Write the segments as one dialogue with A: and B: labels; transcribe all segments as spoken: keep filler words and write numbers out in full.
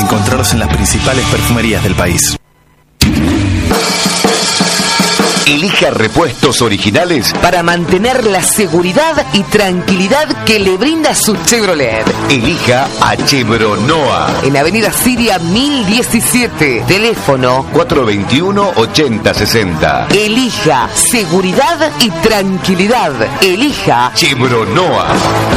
A: encontrarlos en las principales perfumerías del país.
B: Elija repuestos originales
C: para mantener la seguridad y tranquilidad que le brinda su Chevrolet.
B: Elija a Chevronoa.
C: En Avenida Siria mil diecisiete. Teléfono
B: cuatro dos uno, ocho cero seis cero.
C: Elija seguridad y tranquilidad. Elija
B: Chevronoa.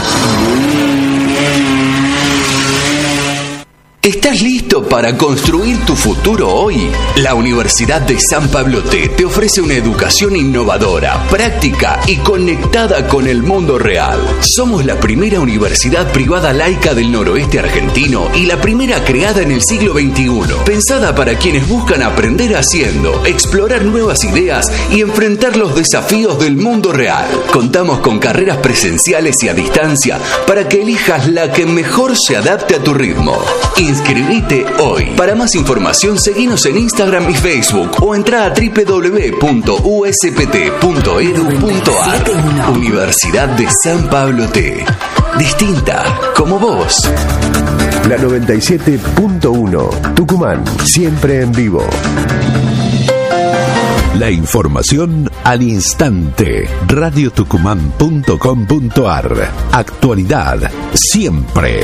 D: ¿Estás listo para construir tu futuro hoy? La Universidad de San Pablo T te ofrece una educación innovadora, práctica y conectada con el mundo real. Somos la primera universidad privada laica del noroeste argentino y la primera creada en el siglo veintiuno, pensada para quienes buscan aprender haciendo, explorar nuevas ideas y enfrentar los desafíos del mundo real. Contamos con carreras presenciales y a distancia para que elijas la que mejor se adapte a tu ritmo. Inscribite hoy. Para más información, seguinos en Instagram y Facebook o entra a doble u doble u doble u punto u s p t punto e d u punto a r. Universidad de San Pablo T. Distinta como vos.
E: La noventa y siete punto uno. Tucumán, siempre en vivo.
F: La información al instante. radio tucumán punto com punto a r. Actualidad siempre.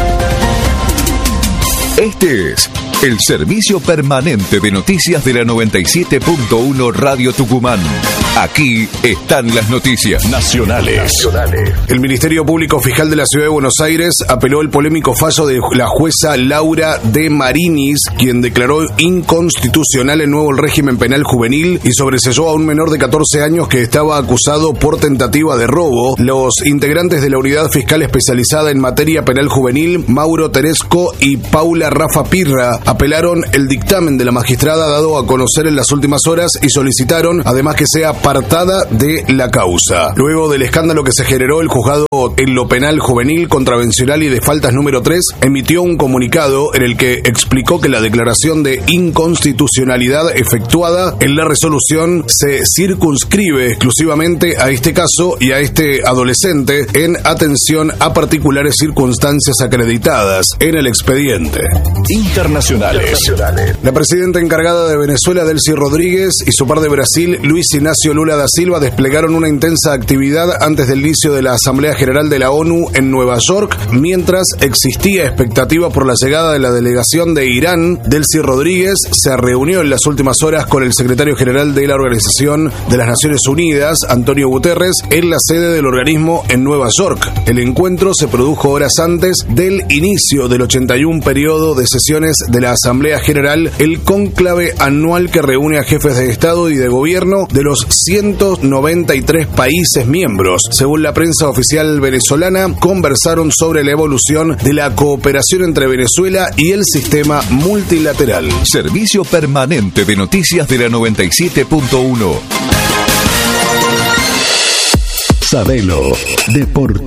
F: Este es el servicio permanente de noticias de la noventa y siete punto uno Radio Tucumán. Aquí están las noticias nacionales. nacionales.
G: El Ministerio Público Fiscal de la Ciudad de Buenos Aires apeló el polémico fallo de la jueza Laura de Marinis, quien declaró inconstitucional el nuevo régimen penal juvenil y sobreseyó a un menor de catorce años que estaba acusado por tentativa de robo. Los integrantes de la Unidad Fiscal Especializada en Materia Penal Juvenil, Mauro Teresco y Paula Rafa Pirra, apelaron el dictamen de la magistrada dado a conocer en las últimas horas y solicitaron además que sea apartada de la causa. Luego del escándalo que se generó, el juzgado en lo penal juvenil, contravencional y de faltas número tres emitió un comunicado en el que explicó que la declaración de inconstitucionalidad efectuada en la resolución se circunscribe exclusivamente a este caso y a este adolescente en atención a particulares circunstancias acreditadas en el expediente.
F: Internacionales.
G: La presidenta encargada de Venezuela, Delcy Rodríguez, y su par de Brasil, Luis Ignacio Lula da Silva, desplegaron una intensa actividad antes del inicio de la Asamblea General de la ONU en Nueva York, mientras existía expectativa por la llegada de la delegación de Irán. Delcy Rodríguez se reunió en las últimas horas con el secretario general de la Organización de las Naciones Unidas, Antonio Guterres, en la sede del organismo en Nueva York. El encuentro se produjo horas antes del inicio del ochenta y uno periodo de sesiones de la Asamblea General, el cónclave anual que reúne a jefes de Estado y de Gobierno de los ciento noventa y tres países miembros. Según la prensa oficial venezolana, conversaron sobre la evolución de la cooperación entre Venezuela y el sistema multilateral.
F: Servicio permanente de noticias de la noventa y siete punto uno. Sabelo, deportivo.